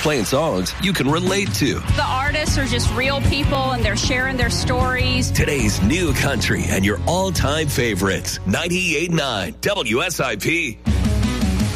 playing songs you can relate to. The artists are just real people, and they're sharing their stories. Today's new country and your all-time favorites. 98.9 WSIP.